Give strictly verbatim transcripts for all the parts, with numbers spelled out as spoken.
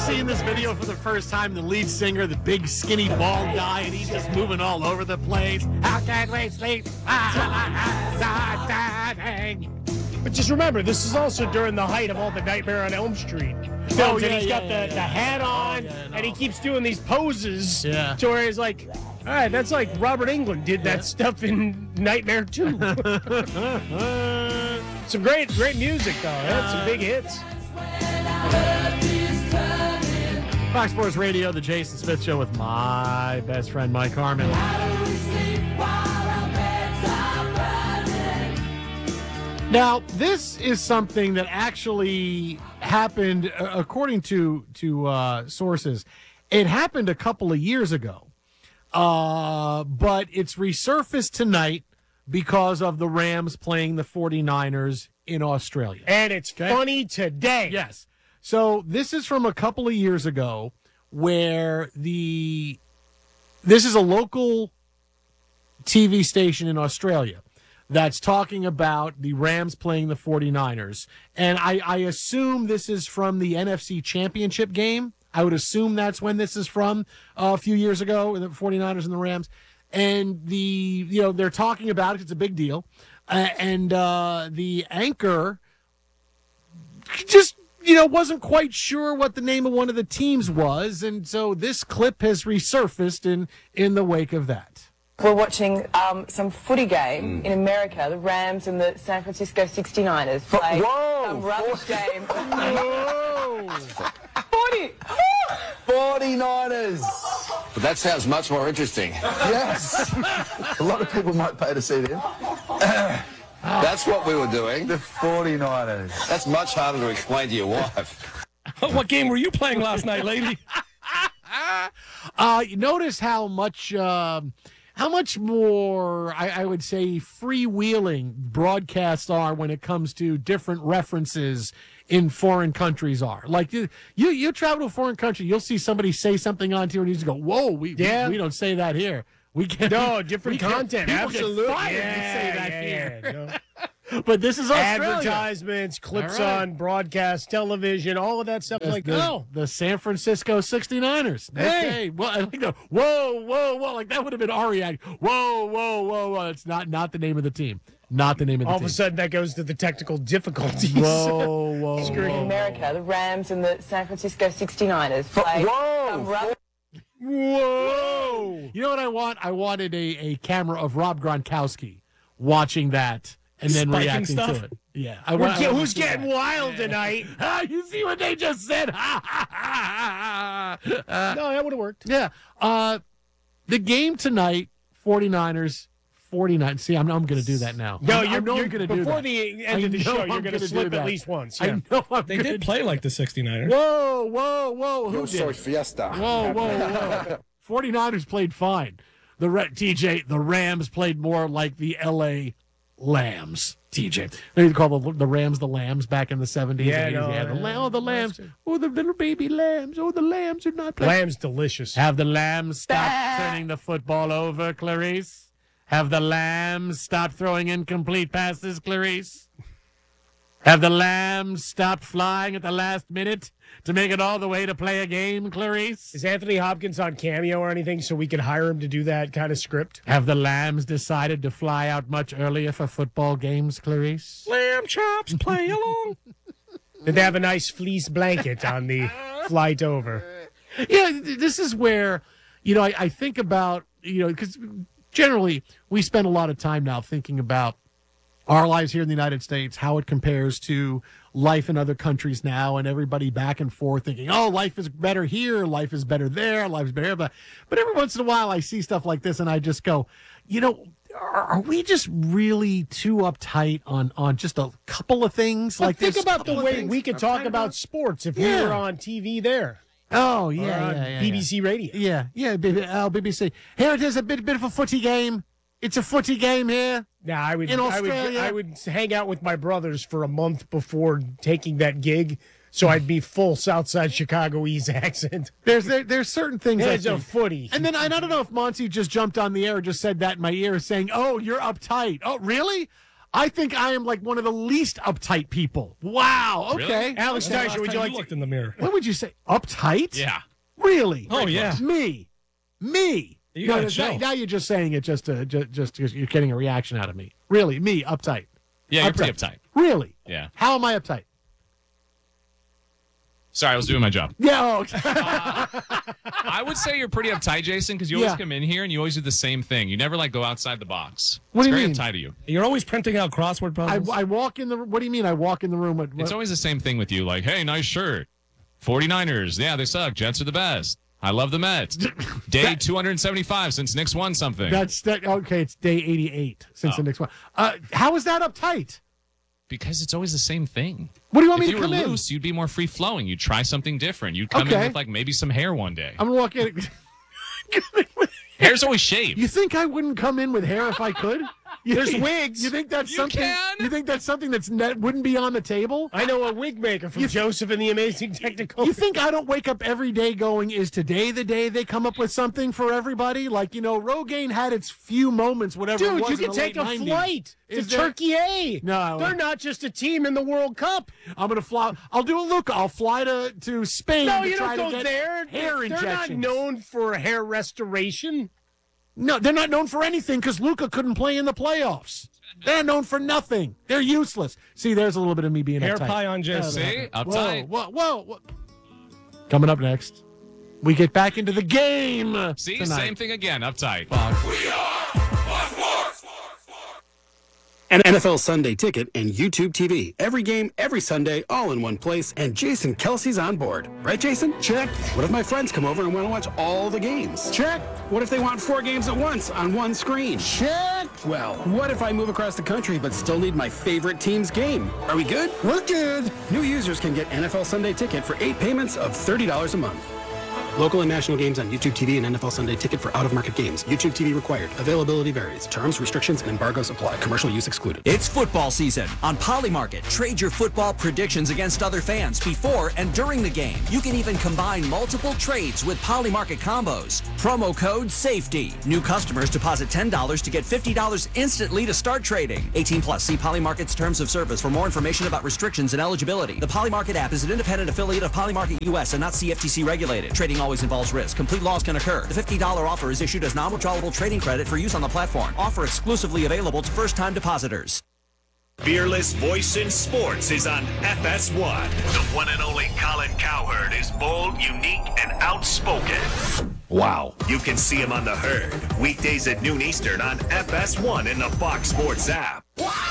seeing this video for the first time? The lead singer, the big skinny bald guy, and he's just moving all over the place. How can we sleep? But just remember, this is also during the height of all the Nightmare on Elm Street films, Oh, yeah, and he's yeah, got yeah, the, yeah. the hat on, yeah, no. and he keeps doing these poses Yeah. to where he's like, all right, that's like Robert Englund did that Yeah. stuff in Nightmare two. Some great, great music, though. That's some big hits. Fox Sports Radio, the Jason Smith Show with my best friend, Mike Harmon. Now, this is something that actually happened, uh, according to to uh, sources. It happened a couple of years ago, uh, but it's resurfaced tonight because of the Rams playing the 49ers in Australia. And it's Okay. funny today. Yes. So this is from a couple of years ago where the this is a local T V station in Australia that's talking about the Rams playing the 49ers. And I, I assume this is from the N F C Championship game. I would assume that's when this is from uh, a few years ago, the 49ers and the Rams. And the, you know, they're talking about it. It's a big deal. Uh, and uh, the anchor just, you know, wasn't quite sure what the name of one of the teams was. And so this clip has resurfaced in, in the wake of that. We're watching um, some footy game in America. The Rams and the San Francisco sixty-niners play Whoa! some rubbish game. forty! forty-niners! But that sounds much more interesting. Yes! A lot of people might pay to see them. That's what we were doing. The forty-niners. That's much harder to explain to your wife. What game were you playing last night, lady? Uh, you notice how much, um, how much more, I, I would say, freewheeling broadcasts are when it comes to different references in foreign countries are. Like, you you, you travel to a foreign country, you'll see somebody say something on T V and you just go, whoa, we, Yeah. we, we don't say that here. We can't. No, different we can't- content. people Absolutely. Get fired yeah, if you say that yeah, here. yeah, no. But this is Australia. Advertisements, clips All right. on broadcast television, all of that stuff. Like, the, oh, the San Francisco sixty-niners. Hey. Okay. Well, I like the whoa, whoa, whoa. Like that would have been our reaction. Whoa, whoa, whoa, whoa. It's not not the name of the team. Not the name of the all team. of a sudden that goes to the technical difficulties. Whoa, whoa, In whoa. America, the Rams and the San Francisco sixty-niners play some Whoa! rubbish. Whoa! You know what I want? I wanted a, a camera of Rob Gronkowski watching that and then Spiking reacting stuff? to it. Yeah. I We're want, I get- want who's to see getting that. wild tonight? Ah, you see what they just said? Ha, ha, ha, ha. Uh, No, that would have worked. Yeah. Uh, the game tonight, 49ers, 49. See, I'm, I'm going to do that now. No, I, you're, I know you're I'm going to do before that. the end I of the know show. I'm You're going gonna to do slip that. at least once. I Yeah. know I'm They gonna did play like the sixty-niners. Whoa, whoa, whoa. Who Yo did? soy fiesta. Whoa, whoa, whoa. 49ers played fine. The Ra- T J, the Rams played more like the L A Lambs. T J. They used to call the, the Rams the Lambs back in the seventies. Yeah, and eighties. no, yeah, the, yeah. lamb, oh, the Lambs. Oh, the little baby Lambs. Oh, the Lambs are not playing. Lamb's delicious. Have the Lambs stop turning the football over, Clarice? Have the Lambs stop throwing incomplete passes, Clarice? Have the Lambs stopped flying at the last minute to make it all the way to play a game, Clarice? Is Anthony Hopkins on Cameo or anything so we could hire him to do that kind of script? Have the Lambs decided to fly out much earlier for football games, Clarice? Lamb chops, play along. Did they have a nice fleece blanket on the flight over? Yeah, th- this is where, you know, I, I think about, you know, because generally we spend a lot of time now thinking about our lives here in the United States, how it compares to life in other countries now, and everybody back and forth thinking, oh, life is better here, life is better there, life is better here. But, but every once in a while I see stuff like this and I just go, you know, are, are we just really too uptight on, on just a couple of things? But like think this about the couple of way things we could are talk kind of- about sports if Yeah. we were on T V there. Oh, yeah, or on yeah, yeah, B B yeah. C Radio. Yeah, yeah, B B, oh, B B C. Here it is, a bit, bit of a footy game. It's a footy game here. Now I would, In I would, Australia? I would hang out with my brothers for a month before taking that gig, so I'd be full Southside Chicagoese accent. There's there, there's certain things. I There's a think. footy. And then and I don't know if Monty just jumped on the air and just said that in my ear, saying, "Oh, you're uptight." Oh, really? I think I am like one of the least uptight people. Wow. Okay. Alex When was the Dyser, last would time you like you to? looked in the mirror? What would you say? Uptight? Yeah. Really? Oh, yeah. Me. Me. You no, gotta no, chill. now, now you're just saying it just to just, just because you're getting a reaction out of me. Really? Me, uptight. Yeah, you're pretty uptight. Really? Yeah. How am I uptight? Sorry, I was doing my job. Yeah. Oh, okay. I would say you're pretty uptight, Jason, because you always Yeah. come in here and you always do the same thing. You never like go outside the box. What it's do you very mean? uptight of you. You're always printing out crossword I, puzzles. I walk in the. What do you mean? I walk in the room with. It's always the same thing with you. Like, hey, nice shirt. forty-niners. Yeah, they suck. Jets are the best. I love the Mets. Day two hundred seventy-five since Knicks won something. That's that. Okay, it's day eighty-eight since the Oh. next one. Uh, how is that uptight? Because it's always the same thing. What do you want If me you to were come in? loose, you'd be more free flowing. You'd try something different. You'd come in Okay. with like maybe some hair one day. I'm gonna walk in. Hair's always shaved. You think I wouldn't come in with hair if I could? You There's think- wigs. You think that's You something? can. You think that's something that's that wouldn't be on the table? I know a wig maker from Joseph and the Amazing Technical. You think I don't wake up every day going, is today the day they come up with something for everybody? Like, you know, Rogaine had its few moments, whatever it Dude, was you in can the take late a nineties. flight to Is there- Turkey A. No. They're not just a team in the World Cup. I'm going to fly. I'll do a look. I'll fly to, to Spain No, to you try don't to go get there. hair They're injections. not known for hair restoration. No, they're not known for anything because Luca couldn't play in the playoffs. They're known for nothing. They're useless. See, there's a little bit of me being Hair uptight. pie on Jason. See? Whoa, Uptight. whoa, whoa, whoa. Coming up next, we get back into the game. See? tonight. Same thing again. Uptight. An N F L Sunday Ticket and YouTube T V. Every game, every Sunday, all in one place. And Jason Kelsey's on board. Right, Jason? Check. What if my friends come over and want to watch all the games? Check. What if they want four games at once on one screen? Check. Well, what if I move across the country but still need my favorite team's game? Are we good? We're good. New users can get N F L Sunday Ticket for eight payments of thirty dollars a month. Local and national games on YouTube T V and N F L Sunday Ticket for out-of-market games. YouTube T V required. Availability varies. Terms, restrictions, and embargoes apply. Commercial use excluded. It's football season. On Polymarket, trade your football predictions against other fans before and during the game. You can even combine multiple trades with Polymarket combos. Promo code SAFETY. New customers deposit ten dollars to get fifty dollars instantly to start trading. eighteen plus. See Polymarket's terms of service for more information about restrictions and eligibility. The Polymarket app is an independent affiliate of Polymarket U S and not C F T C regulated. Trading always involves risk. Complete loss can occur. The fifty dollars offer is issued as non-withdrawable trading credit for use on the platform. Offer exclusively available to first-time depositors. Fearless Voice in Sports is on F S one. The one and only Colin Cowherd is bold, unique, and outspoken. Wow. You can see him on The Herd, weekdays at noon Eastern on F S one in the Fox Sports app.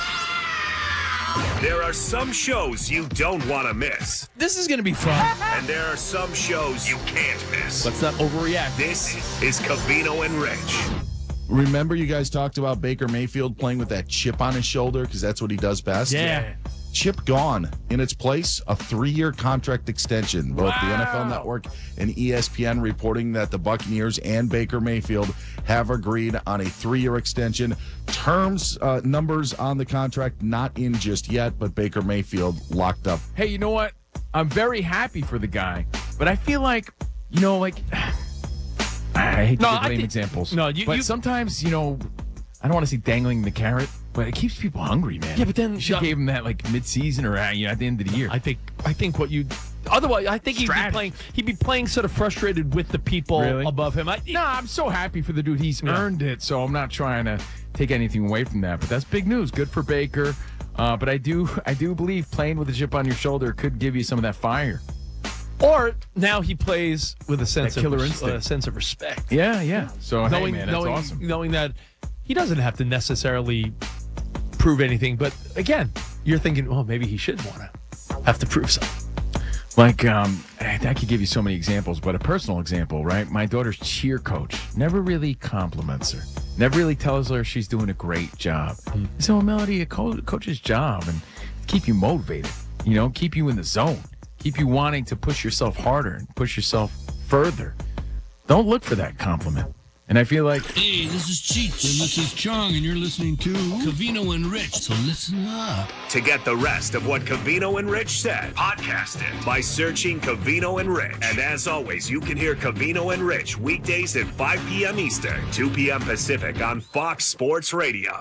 There are some shows you don't want to miss. This is going to be fun. And there are some shows you can't miss. Let's not overreact. This is Covino and Rich. Remember you guys talked about Baker Mayfield playing with that chip on his shoulder because that's what he does best? Yeah. Chip gone. In its place, a three-year contract extension. Both the N F L Network and E S P N reporting that the Buccaneers and Baker Mayfield have agreed on a three-year extension. Terms, uh, numbers on the contract not in just yet, but Baker Mayfield locked up. Hey, you know what? I'm very happy for the guy, but I feel like, you know, like I hate to No, give I lame think- examples. no, you- but you- sometimes, you know, I don't want to say dangling the carrot, but it keeps people hungry, man. Yeah, but then- you should no. gave him that like mid-season or uh, you know, at the end of the year. I think I think what you otherwise I think he'd be Strategy. playing he'd be playing sort of frustrated with the people Really? above him. I, No, I'm so happy for the dude. He's Yeah. earned it, so I'm not trying to take anything away from that. But that's big news. Good for Baker. Uh, but I do, I do believe playing with a chip on your shoulder could give you some of that fire. Or now he plays with a sense That killer of res- instinct. a sense of respect. Yeah, yeah. So knowing hey, man, that's knowing awesome. knowing that he doesn't have to necessarily prove anything, but again, you're thinking, well, maybe he should want to have to prove something. Like, um, I could give you so many examples, but a personal example, right? My daughter's cheer coach never really compliments her, never really tells her she's doing a great job. Mm. So, Melody, a co- coach's job and keep you motivated, you know, keep you in the zone, keep you wanting to push yourself harder and push yourself further. Don't look for that compliment. And I feel like, hey, this is Cheech, and this is Chong, and you're listening to Covino and Rich, so listen up. To get the rest of what Covino and Rich said, podcast it by searching Covino and Rich. And as always, you can hear Covino and Rich weekdays at five p.m. Eastern, two p.m. Pacific on Fox Sports Radio.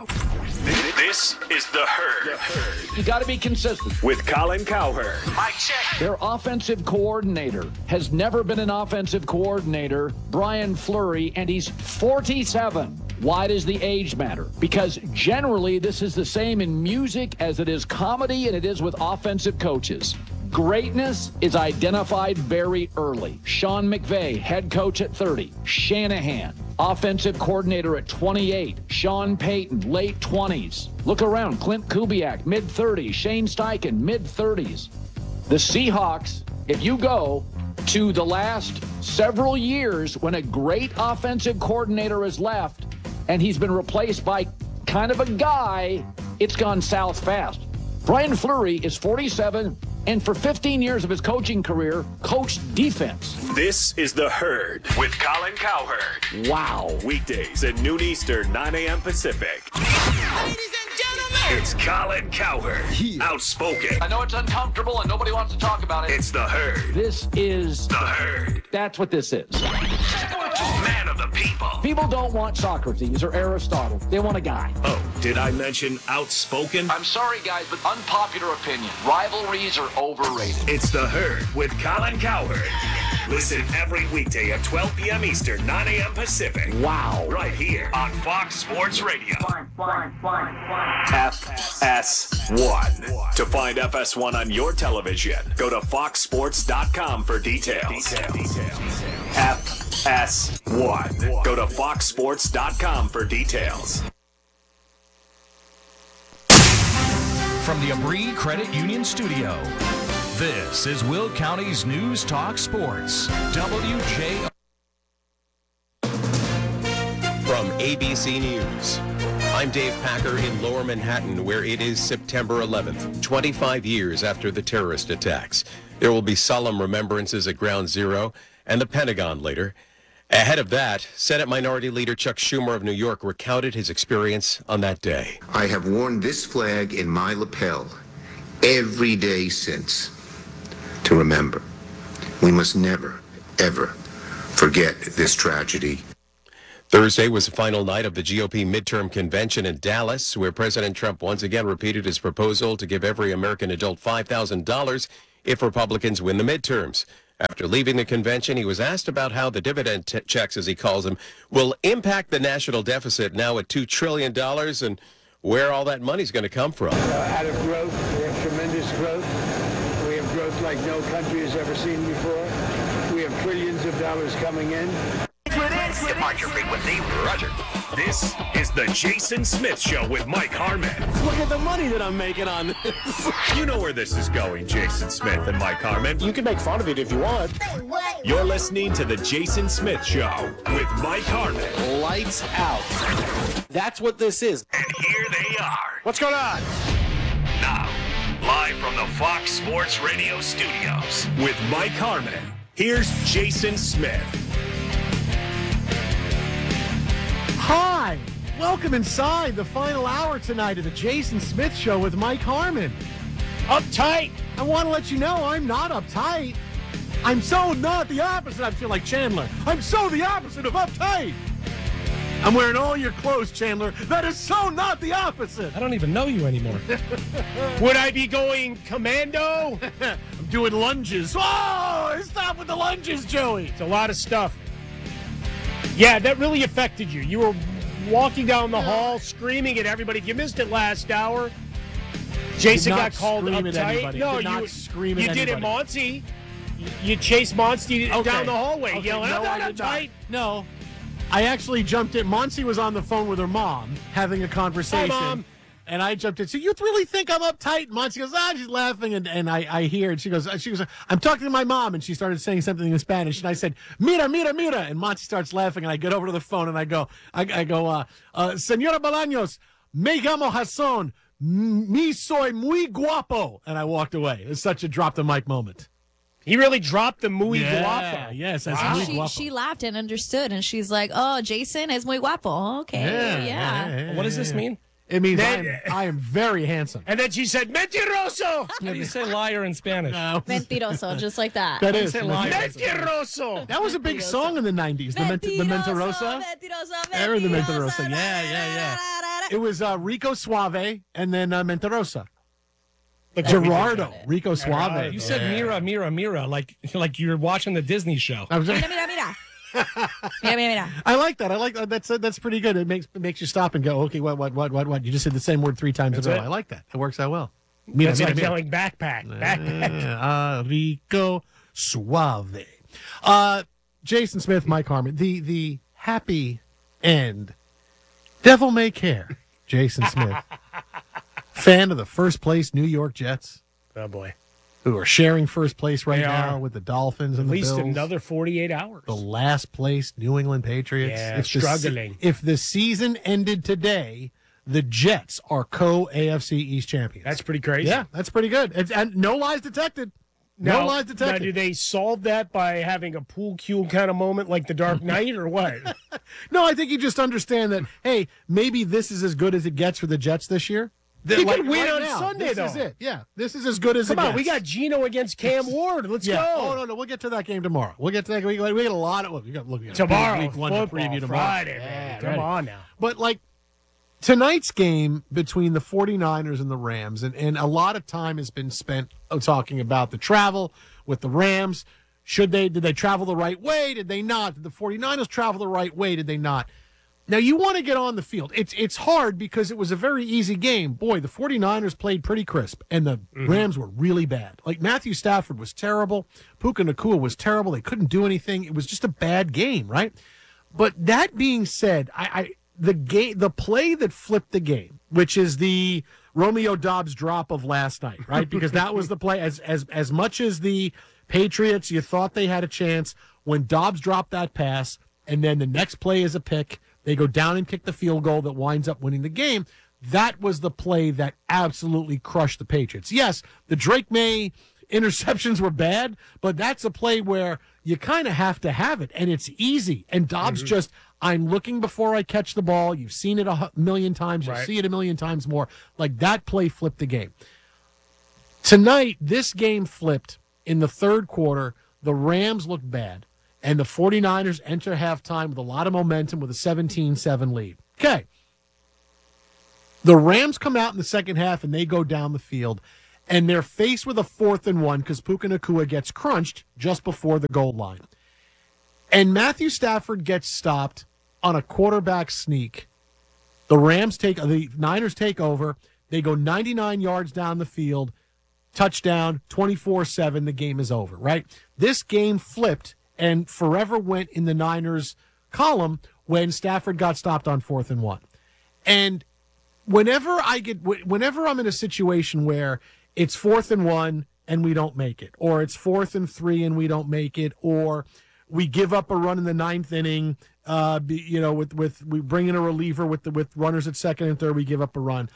This is The Herd. You got to be consistent. With Colin Cowherd. Mike check. Their offensive coordinator has never been an offensive coordinator, Brian Fleury, and he's forty-seven. Why does the age matter? Because generally this is the same in music as it is comedy and it is with offensive coaches. Greatness is identified very early. Sean McVay, head coach at thirty. Shanahan, offensive coordinator at twenty-eight. Sean Payton, late twenties. Look around. Clint Kubiak, mid-thirties. Shane Steichen, mid-thirties. The Seahawks, if you go to the last several years when a great offensive coordinator has left and he's been replaced by kind of a guy, it's gone south fast. Brian Fleury is forty-seven, and for fifteen years of his coaching career, coached defense. This is The Herd with Colin Cowherd. Wow. Weekdays at noon Eastern, nine a.m. Pacific. Ladies and gentlemen, it's Colin Cowherd. Outspoken. I know it's uncomfortable and nobody wants to talk about it. It's The Herd. This is The Herd. That's what this is. Man of the people. People don't want Socrates or Aristotle. They want a guy. Oh, did I mention outspoken? I'm sorry, guys, but unpopular opinion. Rivalries are overrated. It's The Herd with Colin Cowherd. Listen every weekday at twelve p.m. Eastern, nine a.m. Pacific. Wow. Right here on Fox Sports Radio. F S one. To find F S one on your television, go to fox sports dot com for details. F S one. Go to fox sports dot com for details. From the Abri Credit Union Studio, this is Will County's News Talk Sports, W J O. From A B C News, I'm Dave Packer in Lower Manhattan, where it is September eleventh, twenty-five years after the terrorist attacks. There will be solemn remembrances at Ground Zero and the Pentagon later. Ahead of that, Senate Minority Leader Chuck Schumer of New York recounted his experience on that day. I have worn this flag in my lapel every day since to remember. We must never, ever forget this tragedy. Thursday was the final night of the G O P midterm convention in Dallas, where President Trump once again repeated his proposal to give every American adult five thousand dollars if Republicans win the midterms. After leaving the convention, he was asked about how the dividend t- checks, as he calls them, will impact the national deficit now at two trillion dollars and where all that money's going to come from. Uh, out of growth, we have tremendous growth. We have growth like no country has ever seen before. We have trillions of dollars coming in. Departure frequency, Roger. This is the Jason Smith Show with Mike Harmon. Look at the money that I'm making on this. You know where this is going, Jason Smith and Mike Harmon. You can make fun of it if you want. You're listening to the Jason Smith Show with Mike Harmon. Lights out. That's what this is. And here they are. What's going on? Now, live from the Fox Sports Radio studios with Mike Harmon. Here's Jason Smith. Hi, welcome inside the final hour tonight of the Jason Smith Show with Mike Harmon. Uptight. I want to let you know I'm not uptight. I'm so not the opposite. I feel like Chandler. I'm so the opposite of uptight. I'm wearing all your clothes, Chandler. That is so not the opposite. I don't even know you anymore. Would I be going commando? I'm doing lunges. Oh, stop with the lunges, Joey. It's a lot of stuff. Yeah, that really affected you. You were walking down the hall screaming at everybody. You missed it last hour. Jason got called uptight. No, did you scream you at did it, anybody. Monty. You, you chased Monty Okay. down the hallway, Okay. yelling, No, "I'm I not did not. uptight." No, I actually jumped in. Monty was on the phone with her mom having a conversation. Hi, Mom. And I jumped in. So you really think I'm uptight? And Monty goes, ah, she's laughing. And, and I, I hear, and she goes, she goes, I'm talking to my mom. And she started saying something in Spanish. And I said, mira, mira, mira. And Monty starts laughing. And I get over to the phone and I go, I, I go, uh, uh, Señora Bolaños, me llamo Hasson. Mi soy muy guapo. And I walked away. It was such a drop the mic moment. He really dropped the muy Yeah, guapo. yes, that's Wow. muy She, guapo. she laughed and understood, and she's like, "Oh, Jason is muy guapo." Okay, Yeah, yeah. yeah, yeah, What does this yeah. mean? It means I Then- am, I am very handsome. And then she said, "Mentiroso." How do you say liar in Spanish? No. Mentiroso, just like that. That is. say liar. Mentiroso. That was a big song in the nineties. The, ment- the Mentirosa. Mentiroso, Aaron the mentiroso, Mentirosa. Yeah, yeah, yeah. it was uh, Rico Suave and then uh, Mentarosa. Gerardo, Rico Suave. You said Yeah. Mira, Mira, Mira, like like you're watching the Disney show. I was Mira, mira, mira. Mira, mira, mira. I like that. I like that. That's that's pretty good. It makes it makes you stop and go, okay, what what what what what? You just said the same word three times That's in a row. it. I like that. It works out well. Mira, That's mira, like mira. yelling backpack, backpack. Uh, Rico Suave. Uh, Jason Smith, Mike Harmon. The the happy end. Devil may care. Jason Smith, fan of the first place New York Jets, Oh boy, who are sharing first place right They now are. with the Dolphins at and the least Bills. another forty-eight hours. The last place New England Patriots. Yeah, the se- struggling. if the season ended today, the Jets are co-A F C East champions. That's pretty crazy. Yeah, that's pretty good. It's, and no lies detected. Now, no lies now, detected. do they solve that by having a pool cue kind of moment like the Dark Knight, or what? No, I think you just understand that, hey, maybe this is as good as it gets for the Jets this year. He That, could win right on now, Sunday, this though. is it. Yeah, this is as good as Come it on, gets. we got Geno against Cam Ward. Let's yeah. go. Oh, no, no, we'll get to that game tomorrow. We'll get to that. We, we got a lot of, look, we got, look, we got Tomorrow, week one football, to preview tomorrow. Friday, Yeah, man. Come ready. on now. But, like, tonight's game between the 49ers and the Rams, and, and a lot of time has been spent talking about the travel with the Rams. Should they, did they travel the right way? Did they not? Did the 49ers travel the right way? Did they not? Now, you want to get on the field. It's it's hard because it was a very easy game. Boy, the 49ers played pretty crisp, and the Mm-hmm. Rams were really bad. Like, Matthew Stafford was terrible. Puka Nacua was terrible. They couldn't do anything. It was just a bad game, right? But that being said, I, I the game, the play that flipped the game, which is the Romeo Dobbs drop of last night, right? Because that was the play. As as as much as the Patriots, you thought they had a chance when Dobbs dropped that pass, and then the next play is a pick. They go down and kick the field goal that winds up winning the game. That was the play that absolutely crushed the Patriots. Yes, the Drake May interceptions were bad, but that's a play where you kind of have to have it, and it's easy. And Dobbs Mm-hmm. just, I'm looking before I catch the ball. You've seen it a hu- million times. You'll Right. see it a million times more. Like, that play flipped the game. Tonight, this game flipped in the third quarter. The Rams looked bad, and the 49ers enter halftime with a lot of momentum with a seventeen seven lead. Okay. The Rams come out in the second half, and they go down the field, and they're faced with a fourth and one because Puka Nacua gets crunched just before the goal line. And Matthew Stafford gets stopped on a quarterback sneak. The Rams take, the Niners take over. They go ninety-nine yards down the field. Touchdown, twenty-four seven, the game is over, right? This game flipped and forever went in the Niners column when Stafford got stopped on fourth and one. And whenever I get, whenever I'm in a situation where it's fourth and one and we don't make it, or it's fourth and three and we don't make it, or we give up a run in the ninth inning, uh, be- you know, with, with, we bring in a reliever with the, with runners at second and third, we give up a run.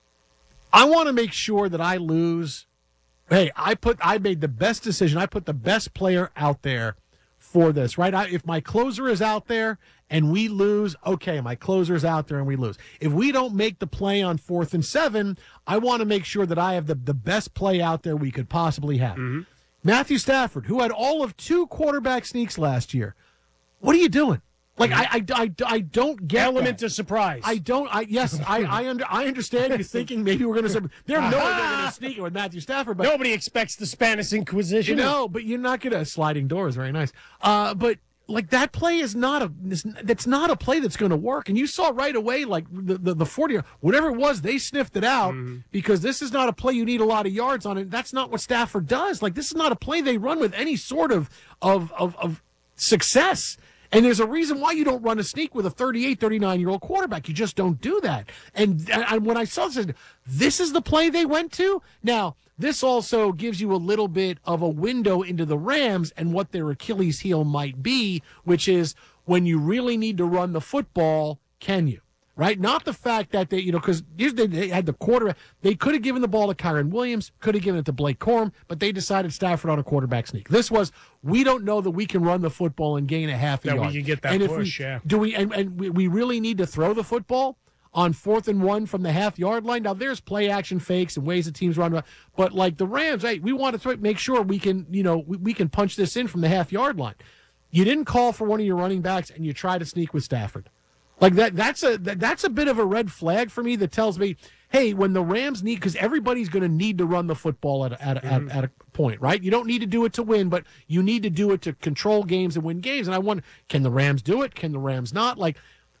I want to make sure that I lose. Hey, I put I made the best decision. I put the best player out there for this, right? I, if my closer is out there and we lose, okay, my closer is out there and we lose. If we don't make the play on fourth and seven, I want to make sure that I have the, the best play out there we could possibly have. Matthew Stafford, who had all of two quarterback sneaks last year, what are you doing? Like, I, I, I, I don't get Element that. of surprise. I don't. I yes, I I, under, I understand you thinking maybe we're going to. They're no way they're going to sneak it with Matthew Stafford, but Nobody expects the Spanish Inquisition. you know, but you're not going to sliding doors. Very nice. Uh, but like that play is not a. That's not a play that's going to work. And you saw right away, like the the, the forty, whatever it was, they sniffed it out because this is not a play you need a lot of yards on. And that's not what Stafford does. Like this is not a play they run with any sort of of of, of success. And there's a reason why you don't run a sneak with a thirty-eight, thirty-nine-year-old quarterback. You just don't do that. And, and when I saw this, I said, this is the play they went to? Now, this also gives you a little bit of a window into the Rams and what their Achilles heel might be, which is when you really need to run the football, can you? Right? Not the fact that they, you know, because they had the quarterback. They could have given the ball to Kyron Williams, could have given it to Blake Corum, but they decided Stafford on a quarterback sneak. This was, we don't know that we can run the football and gain a half a That we yard. can get that and push, if we, yeah. Do we, and, and we, we really need to throw the football on fourth and one from the half yard line? Now, there's play action fakes and ways that teams run, but like the Rams, hey, we want to make sure we can, you know, we, we can punch this in from the half yard line. You didn't call for one of your running backs and you try to sneak with Stafford. Like that that's a that, that's a bit of a red flag for me that tells me, hey, when the Rams need, because everybody's going to need to run the football at a, at, a, mm-hmm. at, at a point, right? You don't need to do it to win, but you need to do it to control games and win games. And I wonder, can the Rams do it? Can the Rams not? Like,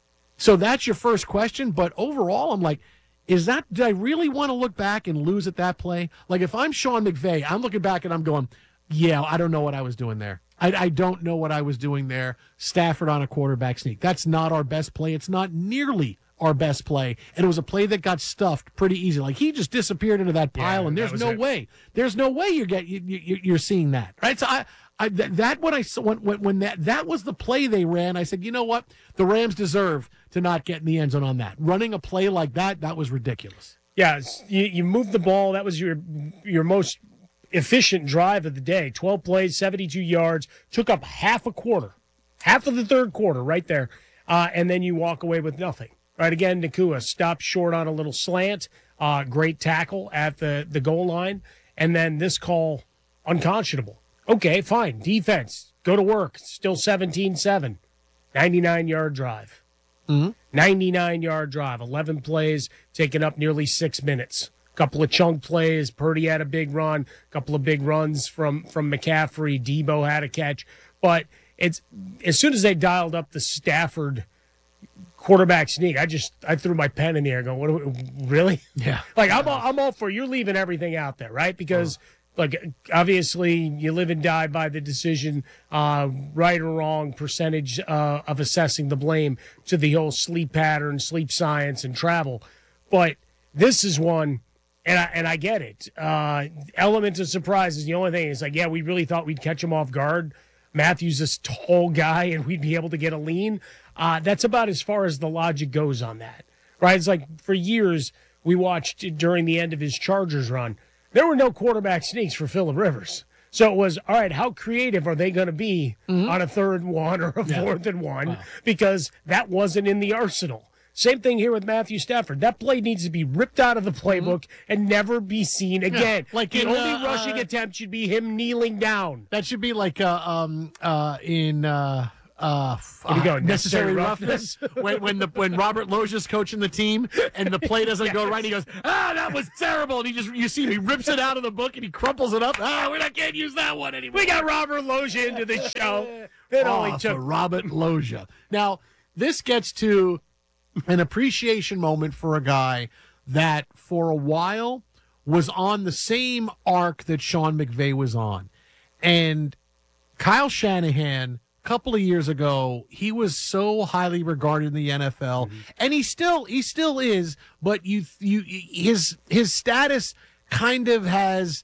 so that's your first question. But overall, I'm like, is that, did I really want to look back and lose at that play? Like, if I'm Sean McVay, I'm looking back and I'm going, yeah, I don't know what I was doing there. I, I don't know what I was doing there. Stafford on a quarterback sneak. That's not our best play. It's not nearly our best play, and it was a play that got stuffed pretty easy. Like, he just disappeared into that pile, yeah, and there's no it. way, there's no way you're get you, you, you're seeing that, right? So I, I that, that when I saw when when that that was the play they ran, I said, you know what, the Rams deserve to not get in the end zone on that. Running a play like that, that was ridiculous. Yeah, you, you moved the ball. That was your your most efficient drive of the day. twelve plays, seventy-two yards, took up half a quarter, half of the third quarter, right there, uh, and then you walk away with nothing. Right, again, Nacua stopped short on a little slant. Uh, great tackle at the, the goal line. And then this call, unconscionable. Okay, fine. Defense, go to work. Still seventeen seven. ninety-nine-yard drive. Mm-hmm. ninety-nine-yard drive. eleven plays, taking up nearly six minutes. Couple of chunk plays. Purdy had a big run. Couple of big runs from, from McCaffrey. Debo had a catch. But it's as soon as they dialed up the Stafford quarterback sneak, I just I threw my pen in the air going, what do we, really? Yeah. Like, I'm all, I'm all for you're leaving everything out there, right? Because, oh. like, obviously you live and die by the decision, uh, right or wrong percentage uh, of assessing the blame to the whole sleep pattern, sleep science, and travel. But this is one, and I, and I get it. Uh, elements of surprise is the only thing. It's like, yeah, we really thought we'd catch him off guard. Matthew's this tall guy, and we'd be able to get a lean. Uh, that's about as far as the logic goes on that, right? It's like for years we watched during the end of his Chargers run, there were no quarterback sneaks for Phillip Rivers. So it was, all right, how creative are they going to be mm-hmm. on a third and one or a yeah. fourth and one? Wow. Because that wasn't in the arsenal. Same thing here with Matthew Stafford. That play needs to be ripped out of the playbook mm-hmm. and never be seen again. Yeah, like the in, only uh, rushing uh, attempt should be him kneeling down. That should be like uh, um, uh, in uh, uh, Here we go. uh, Necessary necessary roughness. when when the when Robert Loja's coaching the team and the play doesn't yes. go right, he goes, ah, that was terrible. And he just you see him, he rips it out of the book and he crumples it up. Ah, we not can't use that one anymore. We got Robert Loja into the show. It oh, only took for Robert Loja. Now this gets to an appreciation moment for a guy that for a while was on the same arc that Sean McVay was on. And Kyle Shanahan, a couple of years ago, he was so highly regarded in the N F L, mm-hmm. and he still he still is, but you you his his status kind of has